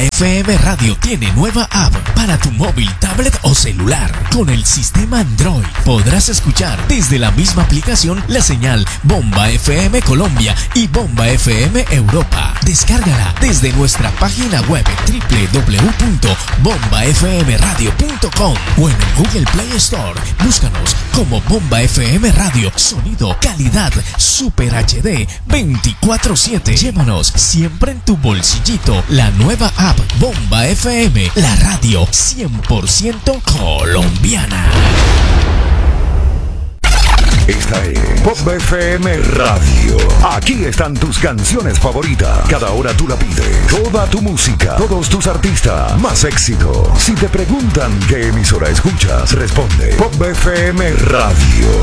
FM Radio tiene nueva app para tu móvil, tablet o celular. Con el sistema Android podrás escuchar desde la misma aplicación la señal Bomba FM Colombia y Bomba FM Europa. Descárgala desde nuestra página web www.bombafmradio.com o en el Google Play Store. Búscanos como Bomba FM Radio. Sonido, calidad, Super HD 24/7. Llévanos siempre en tu bolsillito la nueva app Bomba FM, la radio 100% colombiana. Esta es Bomba FM Radio. Aquí están tus canciones favoritas. Cada hora tú la pides. Toda tu música, todos tus artistas, más éxito. Si te preguntan qué emisora escuchas, responde Bomba FM Radio.